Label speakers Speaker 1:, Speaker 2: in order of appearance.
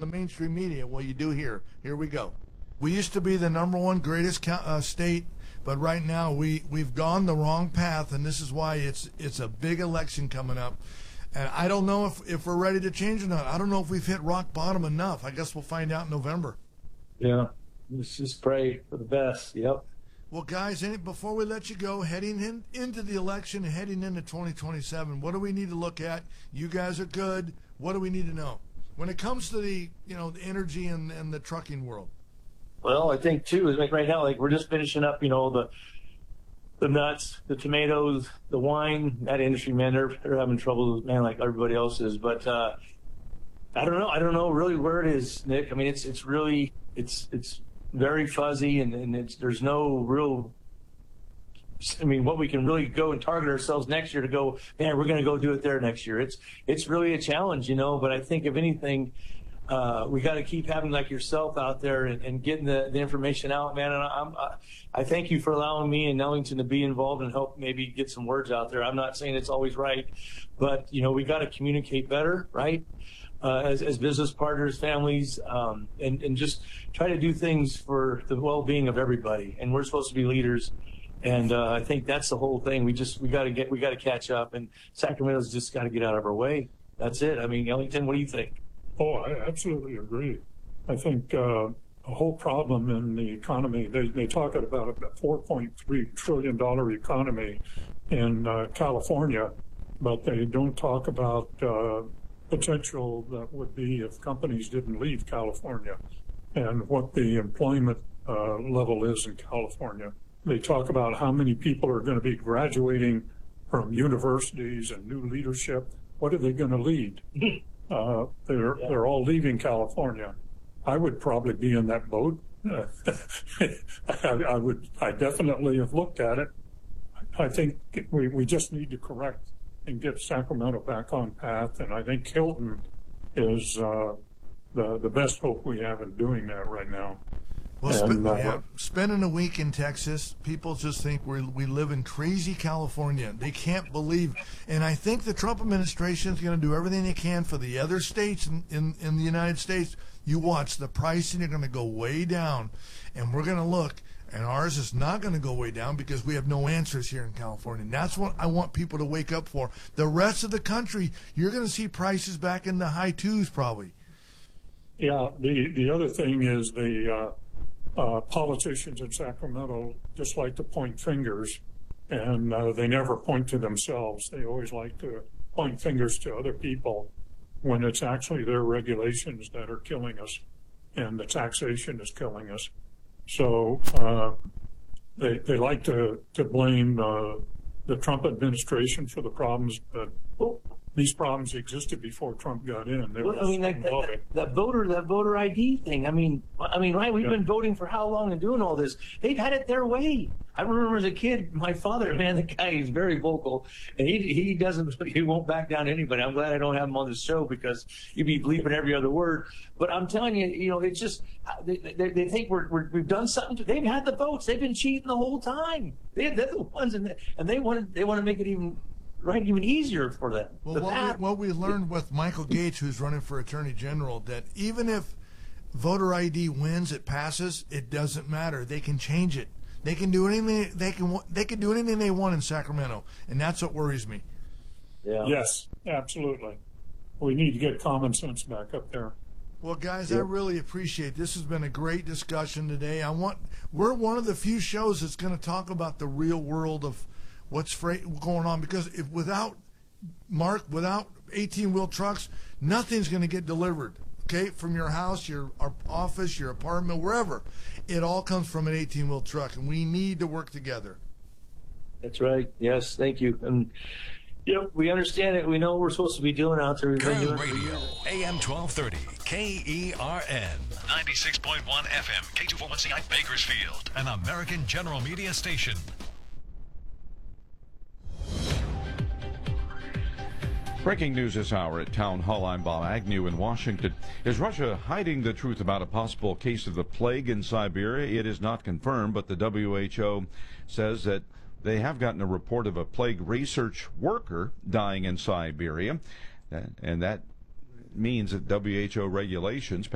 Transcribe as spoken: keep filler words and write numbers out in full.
Speaker 1: mainstream media. Well, you do here. Here we go. We used to be the number one greatest co- uh, state, but right now we, we've gone the wrong path, and this is why it's it's a big election coming up. And I don't know if, if we're ready to change or not. I don't know if we've hit rock bottom enough. I guess we'll find out in November.
Speaker 2: Yeah, let's just pray for the best. Yep.
Speaker 1: Well, guys, any, before we let you go, heading in, into the election and heading into twenty twenty-seven, what do we need to look at? You guys are good. What do we need to know when it comes to the, you know, the energy and, and the trucking world?
Speaker 2: Well, I think too is like right now, like we're just finishing up, you know, the the nuts, the tomatoes, the wine. That industry, man, they're they're having trouble, man, like everybody else is. But uh, I don't know. I don't know really where it is, Nick. I mean, it's it's really it's it's very fuzzy, and, and it's there's no real. I mean, what we can really go and target ourselves next year to go, man, we're going to go do it there next year. It's it's really a challenge, you know. But I think if anything, uh, we got to keep having like yourself out there and, and getting the, the information out, man. And I'm, I, I thank you for allowing me and Ellington to be involved and help maybe get some words out there. I'm not saying it's always right, but you know, we got to communicate better, right? Uh, as, as business partners, families, um, and, and just try to do things for the well-being of everybody. And we're supposed to be leaders. And uh, I think that's the whole thing. We just we got to get we got to catch up, and Sacramento's just got to get out of our way. That's it. I mean, Ellington, what do you think?
Speaker 3: Oh, I absolutely agree. I think uh, a whole problem in the economy. They they talk about a four point three trillion dollar economy in uh, California, but they don't talk about uh, potential that would be if companies didn't leave California, and what the employment uh, level is in California. They talk about how many people are going to be graduating from universities and new leadership. What are they going to lead? Uh, they're yeah. they're all leaving California. I would probably be in that boat. Uh, I, I would. I definitely have looked at it. I think we we just need to correct and get Sacramento back on path. And I think Hilton is uh, the the best hope we have in doing that right now.
Speaker 1: Well, and, sp- uh, yeah, spending a week in Texas, people just think we we live in crazy California. They can't believe, and I think the Trump administration is going to do everything they can for the other states in, in, in the United States. You watch, the pricing are going to go way down, and we're going to look, and ours is not going to go way down because we have no answers here in California. And that's what I want people to wake up for. The rest of the country, you're going to see prices back in the high twos probably.
Speaker 3: Yeah, the, the other thing is the uh, Uh, politicians in Sacramento just like to point fingers, and uh, they never point to themselves. They always like to point fingers to other people when it's actually their regulations that are killing us and the taxation is killing us. So uh, they, they like to, to blame uh, the Trump administration for the problems, but these problems existed before Trump got in. They
Speaker 2: well, I mean, that, that, that voter, that voter I D thing. I mean, I mean, right? We've yeah. been voting for how long and doing all this? They've had it their way. I remember as a kid, my father, man, the guy is very vocal, and he he doesn't, he won't back down to anybody. I'm glad I don't have him on the show because you'd be bleeping every other word. But I'm telling you, you know, it's just they they, they think we're, we're we've done something. To, they've had the votes. They've been cheating the whole time. They they're the ones, in the, and they want to they want to make it even. Right, even easier for them.
Speaker 1: Well, what we, what we learned with Michael Gates, who's running for Attorney General, that even if voter I D wins, it passes, it doesn't matter. They can change it. They can do anything. They can. They can do anything they want in Sacramento, and that's what worries me.
Speaker 3: Yeah. Yes, absolutely. We need to get common sense back up there.
Speaker 1: Well, guys, yep. I really appreciate this. Has been a great discussion today. I want. We're one of the few shows that's going to talk about the real world of what's freight going on, because if without Mark, without eighteen-wheel trucks, nothing's going to get delivered. Okay, from your house, your office, your apartment, wherever, it all comes from an eighteen-wheel truck, and we need to work together.
Speaker 2: That's right. Yes, thank you. And yep, we understand it. We know what we're supposed to be doing out there. We've been doing
Speaker 4: Radio, A M twelve thirty, K E R N, ninety-six point one F M, K two forty-one C I Bakersfield, an American General Media station.
Speaker 5: Breaking news this hour at Town Hall. I'm Bob Agnew in Washington. Is Russia hiding the truth about a possible case of the plague in Siberia? It is not confirmed, but the W H O says that they have gotten a report of a plague research worker dying in Siberia, and that means that W H O regulations